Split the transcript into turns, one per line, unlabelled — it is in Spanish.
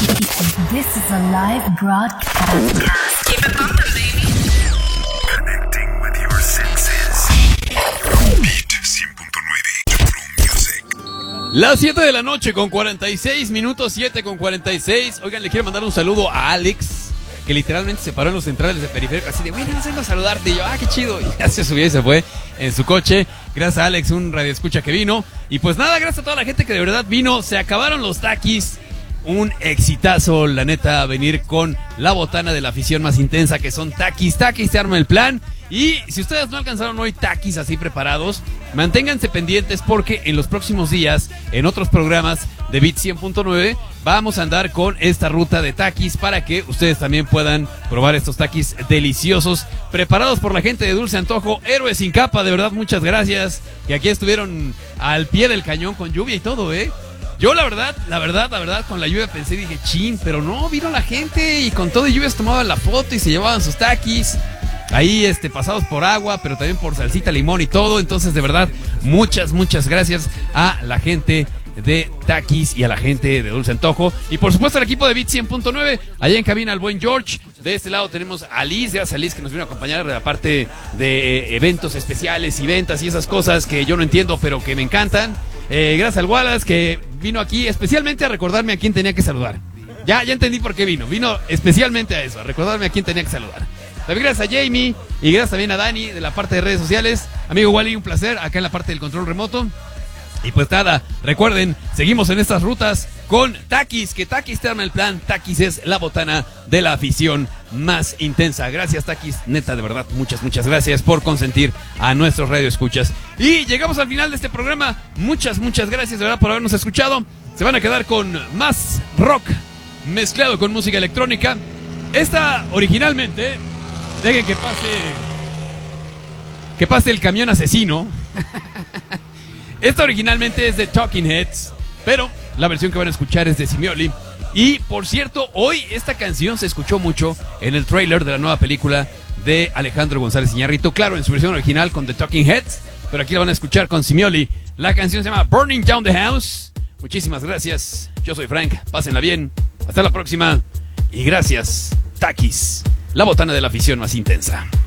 This is a live broadcast.
Keep it bumping, baby.
Connecting with your senses. Beat 100.9 True Music.
Las 7 de la noche con 46 minutos, 7 con 46. Oigan, le quiero mandar un saludo a Alex, que literalmente se paró en los centrales de Periférico, así de, bueno, vengo a saludarte. Y yo, qué chido. Y ya se subió y se fue en su coche. Gracias a Alex, un radioescucha que vino. Y pues nada, gracias a toda la gente que de verdad vino. Se acabaron los taquis. Un exitazo, la neta, venir con la botana de la afición más intensa, que son taquis. Taquis, se arma el plan. Y si ustedes no alcanzaron hoy taquis así preparados, manténganse pendientes porque en los próximos días, en otros programas de Beat 100.9, vamos a andar con esta ruta de taquis para que ustedes también puedan probar estos taquis deliciosos, preparados por la gente de Dulce Antojo, Héroes sin Capa. De verdad, muchas gracias, que aquí estuvieron al pie del cañón con lluvia y todo, Yo la verdad, con la lluvia pensé, dije, chin, pero no, vino la gente y con todo y lluvia se tomaban la foto y se llevaban sus taquis. Ahí pasados por agua, pero también por salsita, limón y todo. Entonces, de verdad, muchas gracias a la gente de Taquis y a la gente de Dulce Antojo. Y por supuesto al equipo de Beat 100.9, allá en cabina al buen George. De este lado tenemos a Liz, gracias a Liz que nos vino a acompañar de la parte de eventos especiales y ventas y esas cosas que yo no entiendo, pero que me encantan. Gracias al Wallace que vino aquí especialmente a recordarme a quién tenía que saludar. Ya entendí por qué vino especialmente a eso, a recordarme a quién tenía que saludar. También gracias a Jamie y gracias también a Dani de la parte de redes sociales. Amigo Wally, un placer acá en la parte del control remoto. Y pues nada, recuerden, seguimos en estas rutas con Taquis, que Taquis te arma el plan. Taquis es la botana de la afición más intensa. Gracias, Taquis, neta, de verdad, muchas gracias por consentir a nuestros radioescuchas. Y llegamos al final de este programa. Muchas gracias de verdad por habernos escuchado. Se van a quedar con más rock mezclado con música electrónica. Esta originalmente, dejen que pase el camión asesino. Esta originalmente es de Talking Heads, pero la versión que van a escuchar es de Simioli. Y por cierto, hoy esta canción se escuchó mucho en el tráiler de la nueva película de Alejandro González Iñárritu. Claro, en su versión original con The Talking Heads, pero aquí la van a escuchar con Simioli. La canción se llama Burning Down the House. Muchísimas gracias. Yo soy Frank. Pásenla bien. Hasta la próxima. Y gracias, Taquis, la botana de la afición más intensa.